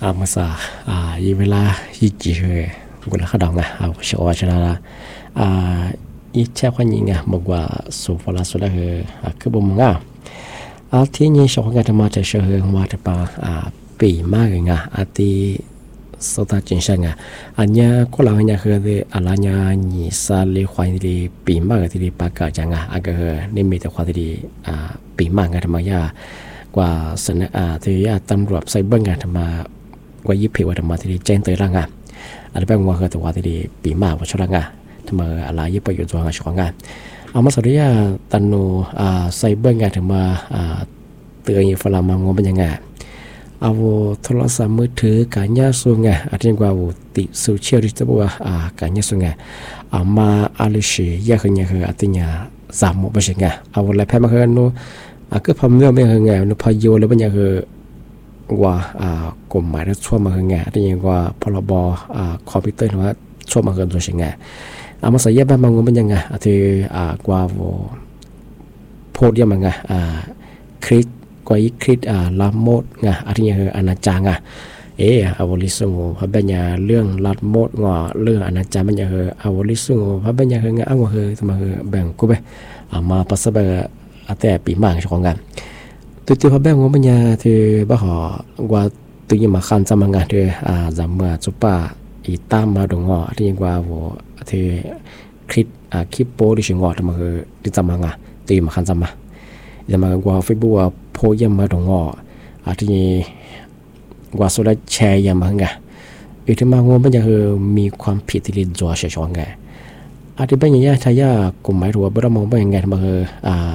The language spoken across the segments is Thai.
มาซายีเวลายี่จีเหกุลข้าดองชัวร์ชนะละอีเช่คนยิงมากกว่าสุฟลาสุดเลยคือบุมที่นี่ชาวงานธรรมะจะเชื่อว่าจะเป็นปีมากเลยที่สุดท้ายจริงใช่ไหมอันนี้ก็เราเนี่ยคืออะไรเนี่ยนี่สาลีความที่ปีมากที่ปากกาจังก็คือนี่มีแต่ความที่ปีมากกันธรรมะกว่าสนที่ตำรวจไซเบอร์กันธรรมะกว่ายิบผิวธรรมะที่แจ้งเตือนอันนี้เป็นว่าคือตัวที่ปีมากว่าช่วงทำไมอะไรยิบประโยชน์ตัวงานช่วงเอามาสุดท้ายตันนูไซเบอร์กันธรรมะเตือนฝรั่งมังงเป็นยังไงเอาโทรศัพท์มือถือการย่าส่งอาจจะกว่าติดโซเชียลดิจิทัลการย่าส่งมาอะไรสิยากขึ้นยากขึ้นอาจจะเนี่ยสามโมงไปใช่ไหมเอาอะไรแพ้มาคือนู้ก็พอเมื่อไม่คือไงนู้พอโยแล้วเป็นยังคือว่ากฎหมายที่ช่วยมาคือไงอาจจะยังว่าพรบคอมพิวเตอร์หรือว่าช่วยมาคือตัวใช่ไหมเอามาใส่ยาแบบมังงเป็นยังไงอาจจะกว่าโพดยังมังไงคลิกกว่าคลิปลามโมดอาทิตย์อนาจารอาวลิสุงพระบัญญัติเรื่องลามโมดเรื่องอนาจารมันอาวลิสุงพระบัญญัติอ้างว่าทำไมแบ่งกูไปมาปัสสาวะแต่ปีมากของกันตัวพระแบ่งบัญญัติที่บ้าหอว่าตัวยิ่งมาขันจำมังกันที่จำเมื่อจุป้าอีตามมาดงที่ยังว่าที่คลิปโป้ที่ชิงทำไมที่จำมังตัวยิ่งมาขันจำมาจะมากว่าเฟซบุ๊กโพสยังมาตรงที่ว่าสุดแชร์ยังมาไงที่มางงมันจะคือมีความผิดที่เรียนจัวเฉยๆไงที่เป็นอย่างนี้ทายากฎหมายรัวบรมองเป็นยังไงมาคือ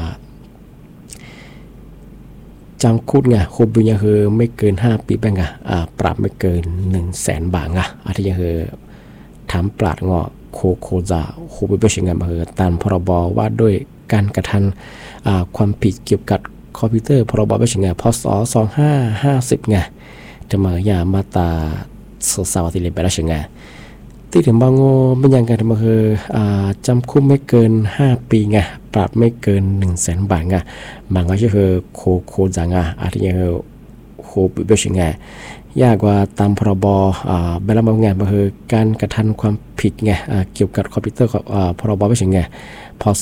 จำคุกคุกยังคือไม่เกิน5 ปีเป็นไงปรับไม่เกิน100,000 บาทที่ยังคือถามปราดโคจะโคไปเป็นยังไงมาคือตามพรบว่าด้วยการกระทำความผิดเกี่ยวกับคอมพิวเตอร์พรบเป็นยังไงพศ2550จะมาอย่างมาตราสาวที่เรียนไปแล้วยังไงที่ถึงบางโง่เป็นยังไงมาคือจำคุกไม่เกิน5 ปีปรับไม่เกิน100,000 บาทบางก็คือโคจังที่ยังโคเป็นยังไงยากกว่าตามพรบเวลาบางงานก็คือการกระทำความผิดเกี่ยวกับคอมพิวเตอร์พรบเป็นยังไงพศ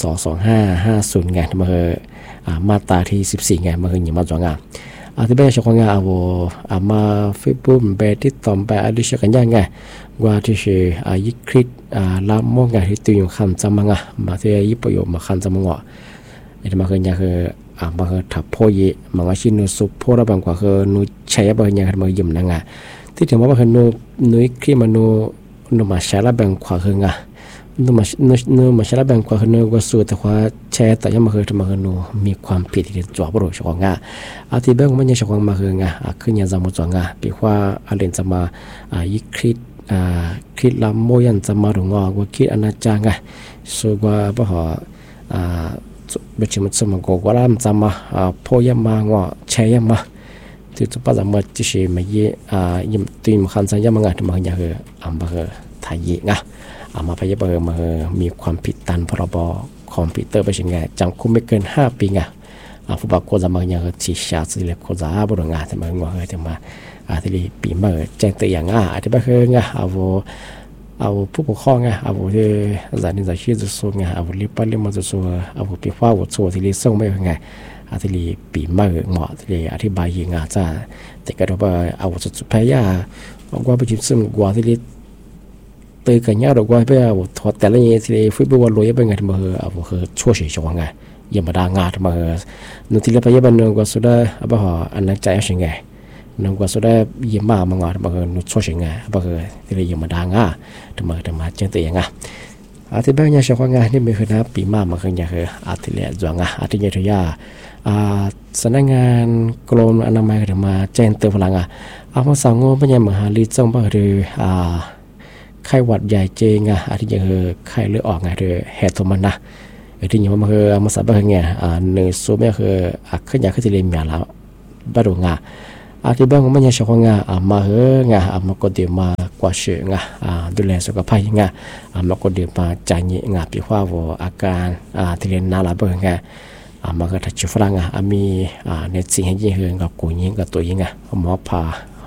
2550มาคือมาตราที่14มาคืออย่างมาจวงที่เป็นช่วงมาเฟซบุ๊กไปติดต่อไปอะไรเช่นกันว่าที่ชื่อยิคริสลามมองที่ตัวอยู่ขันจำมังมาที่ยิประโยชน์มาขันจำมังที่มาคืออย่างคือมาคือถับพ่อยมันก็ชินุสุพอระบางกว่าคือนุใช้บางอย่างมายืมที่ถึงว่าคือนุคริสมันนุมาใช้ระบางกว่าคือนูมาใช้แบ่งความนูก็สู้แต่ว่าแชร์แต่ยังมาคือมาคือนูมีความผิดที่จ่อปลุกชงที่แบ่งมันยังชงมาคือขึ้นยังจำมุจงปีว่าอะไรจะมายิคลิปลามโมยันจะมาดูว่าคลิปอนาจารสู้ว่าบ่หเบชิมันสมกว่าลามจะมาพอยมาแชร์มาที่จะปัจจัยมาที่ใช้มายิมตีมขันสัญญามังที่มาอย่างคือมาคือไทยมาพยาบาลมามีความผิดตามพรบคอมพิวเตอร์ไปยังไงจำคุกไม่เกิน5 ปีผู้บังคับจะมาอย่างที่ชาติเล็กโคจาบริงานจะมาจะมาที่ปีเมื่อแจ้งตัวอย่างที่บ้านเอาผู้ปกครองเอาที่สถานีจะชี้จุดสูงเอาลิปปั้นลิมาจุดสูงเอาปีฟ้าวัดสูงที่ลิส่งไม่ยังไงที่ปีเมื่อเหมาะที่อธิบายยังจะแต่ก็ว่าเอาจุดสุดพยาว่าไปจิ้มซึ่งกว่าที่ตื่นกันยากหรือว่าไปถอดแต่ละอย่างที่ฟิบวันรวยเป็นไงมาคือช่วยเฉยชงยังมาด่างานมานุที่เราไปยังบันนึกว่าสุดาบ่หออันนั้นใจยังไงนึกว่าสุดายิ่งมามางานมาคือนุช่วยยังไงบ่คือที่เรายังมาด่างานทำไมเจอตัวยังที่บ้านยังชาวงานนี่ไม่เคยนับปีมาคือยังคือที่เลี้ยจวงที่ยังที่ยาสำนักงานกรมอนามัยมาแจ้งเตือนพลังมาสั่งงบเป็นยังมหาลิจงบ่คือไข้หวัดใหญ่เจงที่ยังไข้เลือดออกหรือแหดตัวมันที่ยังมาคือมาสับแบบนี้เนื้อซูไม่คือขึ้นอยากขึ้นจะเรียนมีอะไรบ้าดงที่บ้านมันยังชอบมามาก็เดี๋ยวมากว่าเชื่อดูแลสุขภาพมาก็เดี๋ยวมาจ่ายเงินปีว่าอาการที่เรียนน่ารักเบิ่งมาก็ทัชฝรั่งมีในสิ่งที่ยังกับกูยิงกับตัวยิงหมอพา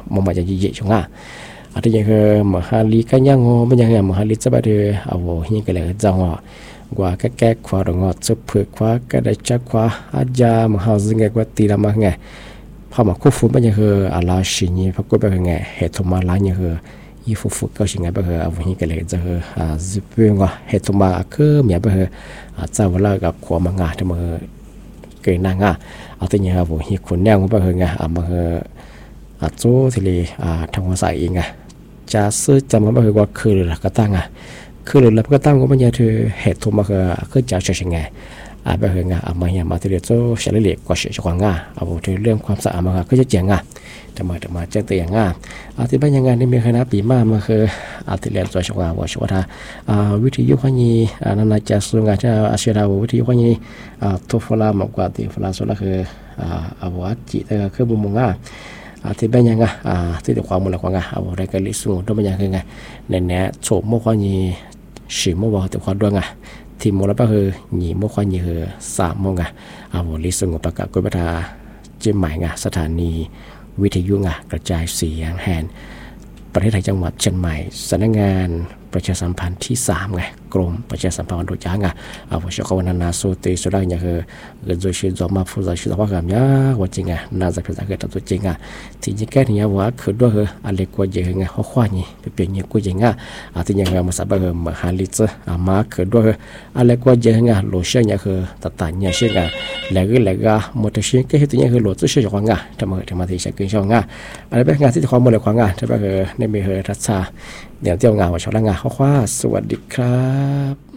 mong mà gì chúng à thì những cái mà hali cái nhang ngô bây giờ mà hali sẽ bắt được những cái là dòng họ qua cái khóa đồng ngọt giúp phượt khóa cái đại chắc khóa aja mà họ dừng cái tì làm mà nghe họ mà khu phố bây giờ là xin nhỉ phải có bây giờ nghe hệ thống mà lại như y phục phục cóสิ่งbây giờ những cái là giờ giúp ngọ hệ thống mà cứ mẹ bây giờ sau là gặp khóa mà ngã thì mà cái năng thì những cáiคนแนวbây giờ nghe mà chỗ thìทางภาษาเองจะซื้อจำมาbây giờว่าคือหลักตั้งคือหลักตั้งก็ไม่ใช่ที่เหตุมาคือจะใช้ยังไงbây giờ mà nhà mà thì chỗ sẽ lấy liệt qua sự cho quảng thìเรื่องความสะอาดมาก็จะเจียงแต่มาแจ้งตัวอย่างที่บ้านยังไงนี่มีคณะปีมาคือที่เรียนตัวชาวว่าชาวท่าวิทยุข้อนี้นั่นจะส่งจะอาชีพเราวิทยุข้อนี้ตัวฟลามากกว่าที่ฟลาสุดละคือว่าจิตคือบุญมงที่บ้านยังที่ตัวความมุ่งหลักว่าได้การลิสุงตัวบ้านยังคือไงเนี่ยโฉมมั่วข้อนี้สิมั่วว่าตัวความด้วยทีมเราก็คือหนีมั่วข้อนี้คือ3 โมงลิสุงประกาศกุบตาเจียมใหม่สถานีวิทยุกระจายเสียงแห่งประเทศไทยจังหวัดเชียงใหม่สำนักงานประชาสัมพันธ์ที่3กรมประชาสัมพันธ์โดยจ้างผู้ช่วยวันนาสุติสุดาเนี่ยคือโดยชื่อจอมมาผู้ใจชื่อว่าแบบนี้ว่าจริงน่าจะเป็นการตัวจริงที่จริงแค่นี้ว่าคือด้วยอะไรกว่าเยอะข้อความนี้เป็นอย่างกูจริงที่ยังมาสับเบอร์มาหาลิซมาคือด้วยอะไรกว่าเยอะโลเชียเนี่ยคือตัดเนี่ยเชื่อแล้วก็มอเตอร์ไซค์ก็ที่นี่คือโหลดเชื่อของทำมาที่ใช้กินช่องอะไรเป็นงานที่ความมุ่งหมายของที่ว่าในมีรัชชาเดี๋ยวเที่ยวงานว่าชาวละงานข้อความสวัสดีครับ